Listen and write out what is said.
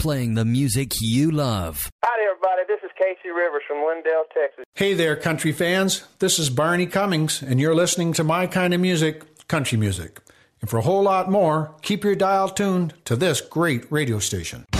playing the music you love. Howdy, everybody. This is Casey Rivers from Lindale, Texas. Hey there, country fans. This is Barney Cummings, and you're listening to my kind of music, country music. And for a whole lot more, keep your dial tuned to this great radio station.